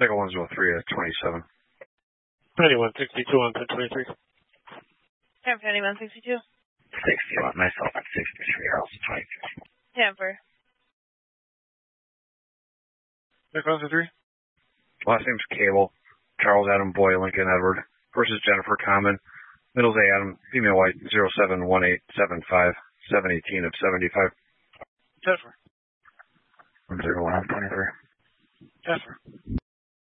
Second one's 03-27. Penny 162 on 1023. Tamper, Penny 162. 61, myself at 63, also 23. Tamper. Nick 123. Last name's Cable. Charles Adam Boy, Lincoln Edward. Versus Jennifer Common. Middle's A Adam. Female white 071875. 718 of 75. Jennifer. 101 23. Jennifer.